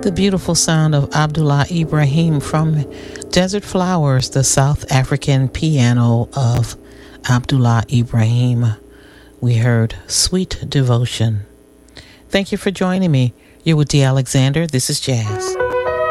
The beautiful sound of Abdullah Ibrahim from Desert Flowers, the South African piano of Abdullah Ibrahim. We heard Sweet Devotion. Thank you for joining me. You're with D. Alexander. This is Jazz.